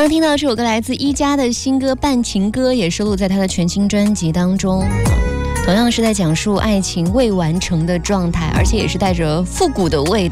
刚听到这首歌来自一家的新歌《半情歌》，也收录在他的全新专辑当中。同样是在讲述爱情未完成的状态，而且也是带着复古的味